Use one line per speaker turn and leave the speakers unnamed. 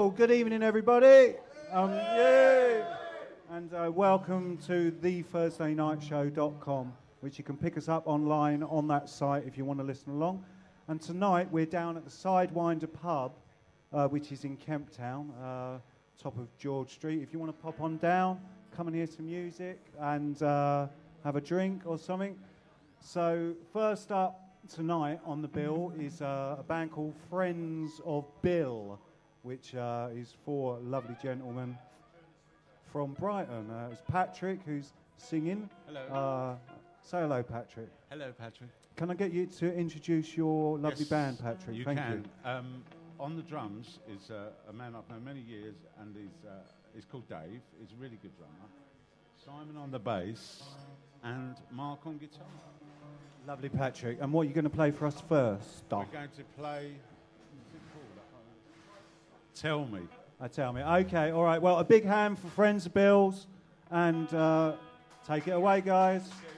Well, good evening, everybody. Yay! And welcome to thethursdaynightshow.com, which you can pick us up online on that site if you want to listen along. And tonight we're down at the Sidewinder pub, which is in Kemp Town, top of George Street. If you want to pop on down, come and hear some music and have a drink or something. So first up tonight on the bill is a band called Friends of Bill, which is four lovely gentlemen from Brighton. It's Patrick who's singing.
Hello.
Say hello, Patrick.
Hello, Patrick.
Can I get you to introduce your lovely band, Patrick?
You
Thank
can.
you.
On the drums is a man I've known many years, and he's called Dave. He's a really good drummer. Simon on the bass, and Mark on guitar.
Lovely, Patrick. And what are you going to play for us first?
We're going to play... What's it called? Tell Me.
Tell me. Okay, all right. Well, a big hand for Friends of Bill's, and take it away, guys.